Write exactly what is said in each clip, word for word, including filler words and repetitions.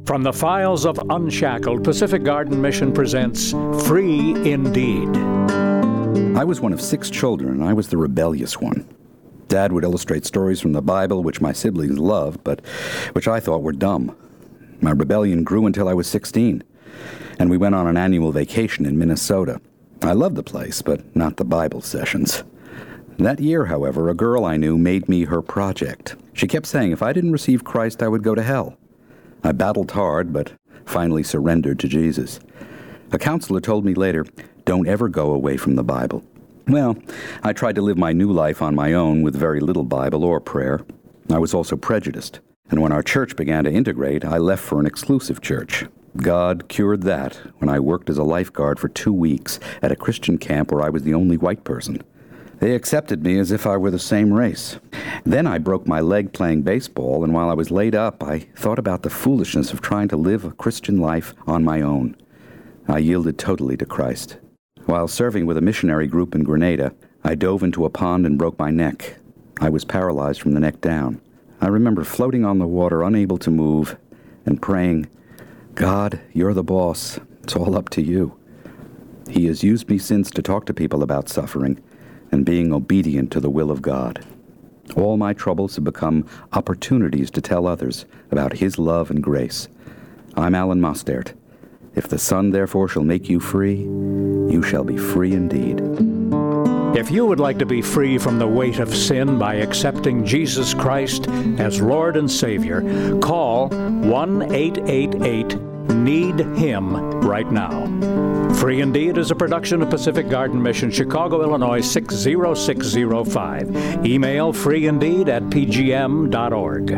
From the files of Unshackled, Pacific Garden Mission presents Free Indeed. I was one of six children, and I was the rebellious one. Dad would illustrate stories from the Bible, which my siblings loved, but which I thought were dumb. My rebellion grew until I was sixteen, and we went on an annual vacation in Minnesota. I loved the place, but not the Bible sessions. That year, however, a girl I knew made me her project. She kept saying if I didn't receive Christ, I would go to hell. I battled hard, but finally surrendered to Jesus. A counselor told me later, don't ever go away from the Bible. Well, I tried to live my new life on my own with very little Bible or prayer. I was also prejudiced, and when our church began to integrate, I left for an exclusive church. God cured that when I worked as a lifeguard for two weeks at a Christian camp where I was the only white person. They accepted me as if I were the same race. Then I broke my leg playing baseball, and while I was laid up, I thought about the foolishness of trying to live a Christian life on my own. I yielded totally to Christ. While serving with a missionary group in Grenada, I dove into a pond and broke my neck. I was paralyzed from the neck down. I remember floating on the water, unable to move, and praying, God, you're the boss. It's all up to you. He has used me since to talk to people about suffering and being obedient to the will of God. All my troubles have become opportunities to tell others about His love and grace. I'm Alan Mostert. If the Son therefore shall make you free, you shall be free indeed. If you would like to be free from the weight of sin by accepting Jesus Christ as Lord and Savior, call one eight eight eight need him right now. Free Indeed is a production of Pacific Garden Mission, Chicago, Illinois six zero six zero five. Email freeindeed at p g m dot org.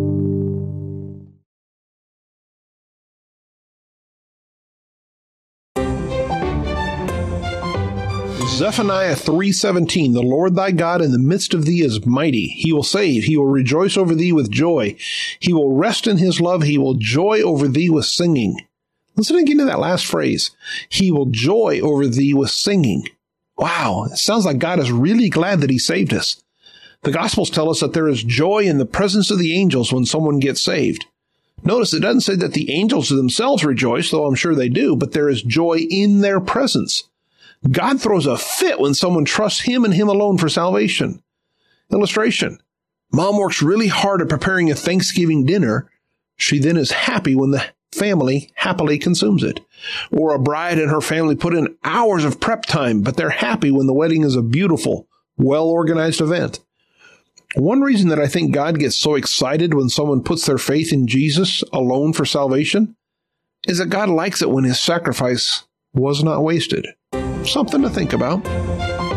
Zephaniah three seventeen, the Lord thy God in the midst of thee is mighty. He will save. He will rejoice over thee with joy. He will rest in his love. He will joy over thee with singing. Listen again to that last phrase. He will joy over thee with singing. Wow, it sounds like God is really glad that he saved us. The Gospels tell us that there is joy in the presence of the angels when someone gets saved. Notice it doesn't say that the angels themselves rejoice, though I'm sure they do, but there is joy in their presence. God throws a fit when someone trusts him and him alone for salvation. Illustration. Mom works really hard at preparing a Thanksgiving dinner. She then is happy when the family happily consumes it. Or a bride and her family put in hours of prep time, but they're happy when the wedding is a beautiful, well-organized event. One reason that I think God gets so excited when someone puts their faith in Jesus alone for salvation is that God likes it when his sacrifice was not wasted. Something to think about.